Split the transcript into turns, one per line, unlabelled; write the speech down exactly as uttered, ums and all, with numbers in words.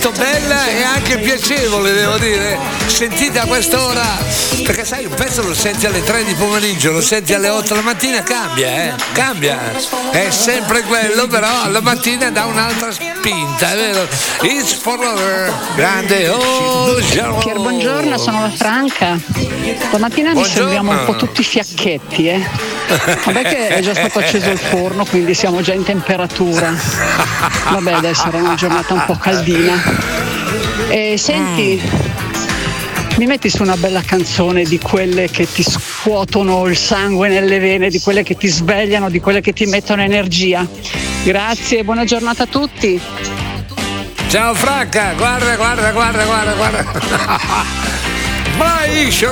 molto bella e anche piacevole, devo dire. Sentite a quest'ora, perché sai, un pezzo lo senti alle tre di pomeriggio, lo senti alle otto la mattina, cambia, eh? Cambia. È sempre quello, però alla mattina dà un'altra spinta, è vero? It's forever. Grande. Oh,
Pier, buongiorno, sono la Franca. Stamattina mi sembriamo un po' tutti fiacchetti, eh? Vabbè che è già stato acceso il forno, quindi siamo già in temperatura. Vabbè, adesso era una giornata un po' caldina. E senti, mm. mi metti su una bella canzone di quelle che ti scuotono il sangue nelle vene, di quelle che ti svegliano, di quelle che ti mettono energia. Grazie, buona giornata a tutti.
Ciao Franca, guarda, guarda, guarda, guarda, guarda. Vai,